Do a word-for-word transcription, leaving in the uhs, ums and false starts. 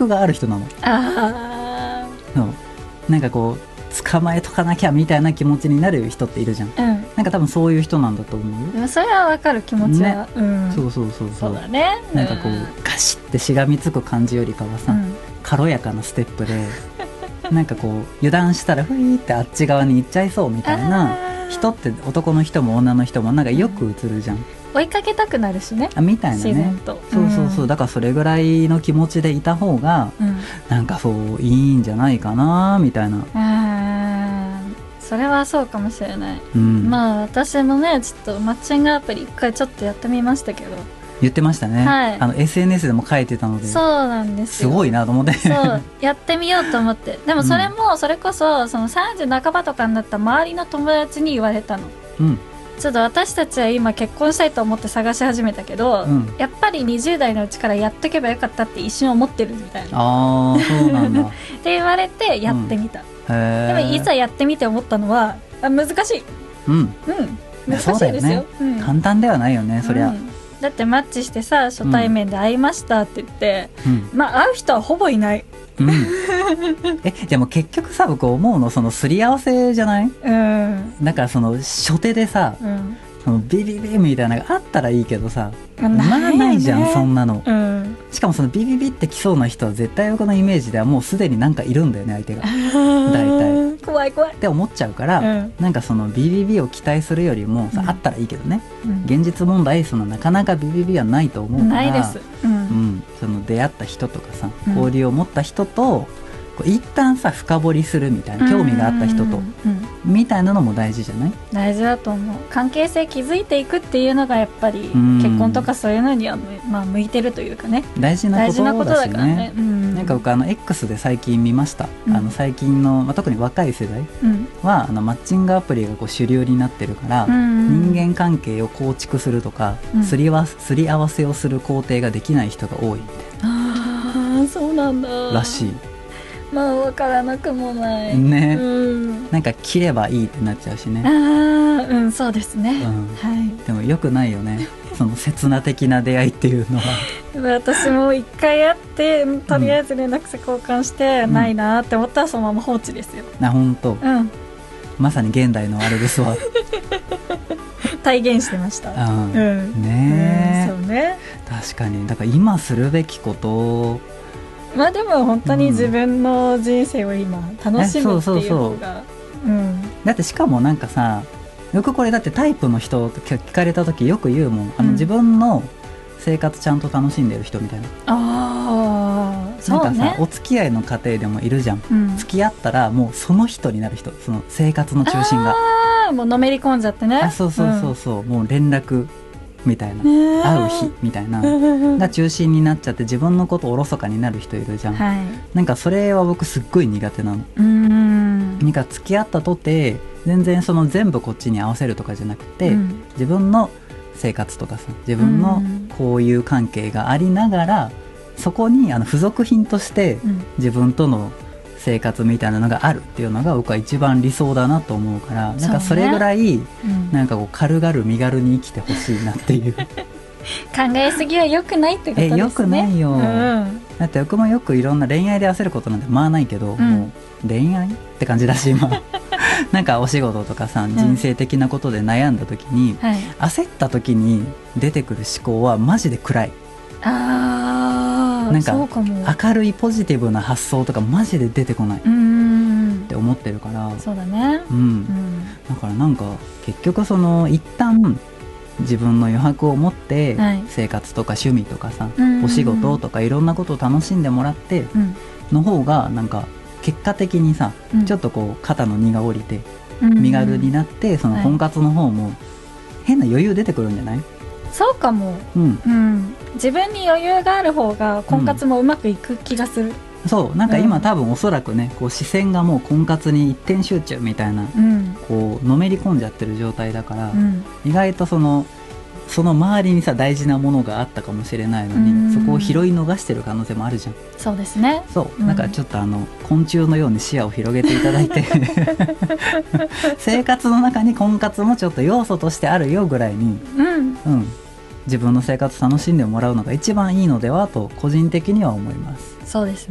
欲がある人なの。 あそうなんかこう捕まえとかなきゃみたいな気持ちになる人っているじゃん。 ー、うん、 なんか多分そういう人なんだと思うよ。 でもそれはわかる気持ちは、 ねうん、 そうそうそうそそううだね、 なんかこうガシッてしがみつく感じよりかはさ、 うん軽やかなステップでなんかこう油断したらふいーってあっち側に行っちゃいそうみたいな人って男の人も女の人もなんかよく映るじゃん、 追いかけたくなるしね、 あみたいな自然ね。 と。 そうそうそう、だからそれぐらいの気持ちでいた方がうん、 なんかそういいんじゃないかなみたいな、 あーそれはそうかもしれない、 うんまあ私もねちょっとマッチングアプリ一回ちょっとやってみましたけど、 言ってましたね、 はいあの エスエヌエス でも書いてたのでそうなんですすよ、 ごいなと思ってそうやってみようと思ってでもそれもそれこそそのさんじゅう半ばとかになった周りの友達に言われたの、 うんちょっと私たちは今結婚したいと思って探し始めたけど、 うんやっぱりにじゅう代のうちからやっとけばよかったって一瞬思ってるみたいなああそうなんだって言われてやってみた、 へえでもいざやってみて思ったのはあ難しい、 うんうん難しいですよ、 そうだよねうん簡単ではないよねそりゃ、 うんだってマッチしてさ初対面で会いましたって言って、 うんまあ会う人はほぼいないうん、えでも結局さ僕思うのそのすり合わせじゃない？ うんだからその初手でさうんそのビビビみたいなのがあったらいいけどさまあまあないよねないじゃんそんなの。 うんしかもそのビビビってきそうな人は絶対僕のイメージではもうすでになんかいるんだよね相手が。大体怖い怖い、 って思っちゃうから、 うんなんかそのビビビを期待するよりもさ、 うんあったらいいけどねうん現実問題そのなかなかビビビはないと思うからないです、ううんん、その出会った人とかさうん交流を持った人と、こう一旦さ深掘りするみたいな興味があった人と、 うんうんみたいなのも大事じゃない？ 大事だと思う。関係性築いていくっていうのがやっぱりん結婚とかそういうのにはむ、まあ、向いてるというかね大事な大事なことことだからだしねね、うん、 なんか僕あの X で最近見ました、 うんあの最近の、まあ、特に若い世代うんはあのマッチングアプリがこう主流になってるから、 うん人間関係を構築するとか、 うんすりわすり合わせをする工程ができない人が多いみたいああそうなんだならしいまあ分からなくもない、 ね、 うん、 なんか切ればいいってなっちゃうしね、 ああうんそうですね、 うんはいでも良くないよねその刹那的な出会いっていうのは私も一回会ってとりあえず連絡先交換して、 うんないなって思ったらそのまま放置ですよ、 な本当うん、 まさに現代のあれですわ体現してました、 うんうんねえ、 うん、そうね確かにだから今するべきことまあでも本当に自分の人生を今楽しむっていうえそうそうそう方がうんだってしかもなんかさよくこれだってタイプの人と聞かれた時よく言うもんあの、 うん自分の生活ちゃんと楽しんでる人みたいな、 ああそうなんかさねお付き合いの過程でもいるじゃん、 うん付き合ったらもうその人になる人その生活の中心がああもうのめり込んじゃってねあそうそうそうそう、もう連絡みたいな、 うん会う日みたいなうんが中心になっちゃって自分のことおろそかになる人いるじゃん、 はいなんかそれは僕すっごい苦手なの。 うんなんか付き合ったとて全然その全部こっちに合わせるとかじゃなくて、 うん自分の生活とかさ自分の交友関係がありながらそこにあの付属品としてうん自分との生活みたいなのがあるっていうのが僕は一番理想だなと思うからなんかそれぐらいうんなんかこう軽々身軽に生きてほしいなっていう考えすぎは良くないってことですねえ良くないようんだって僕もよくいろんな恋愛で焦ることなんてまあないけど、 んもう恋愛って感じだし今なんかお仕事とかさ人生的なことで悩んだ時に、 はい焦った時に出てくる思考はマジで暗いああなんかそうかも明るいポジティブな発想とかマジで出てこないっうんて思ってるから、 そうだねうんうんだからなんか結局その一旦自分の余白を持ってはい生活とか趣味とかさ、 うんお仕事とかいろんなことを楽しんでもらってうんの方がなんか結果的にさ、 うんちょっとこう肩の荷が下りてうん身軽になってそのはい婚活の方も変な余裕出てくるんじゃない？ そうかもうんうん自分に余裕がある方が婚活もうまくいく気がするそうなんか今、 うん多分おそらくねこう視線がもう婚活に一点集中みたいなうんこうのめり込んじゃってる状態だから、 うん意外とそのその周りにさ大事なものがあったかもしれないのに、 うんそこを拾い逃してる可能性もあるじゃん。 そうですねそう、 うんだからちょっとあの昆虫のように視野を広げていただいて生活の中に婚活もちょっと要素としてあるよぐらいに、 うんうん、自分の生活楽しんでもらうのが一番いいのではと個人的には思います。 そうです